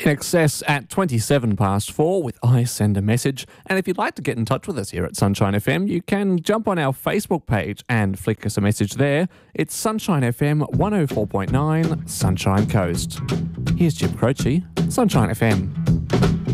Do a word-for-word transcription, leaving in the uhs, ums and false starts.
In excess at twenty-seven past four with I Send a Message. And if you'd like to get in touch with us here at Sunshine F M, you can jump on our Facebook page and flick us a message there. It's Sunshine F M one oh four point nine Sunshine Coast. Here's Jim Croce, Sunshine F M.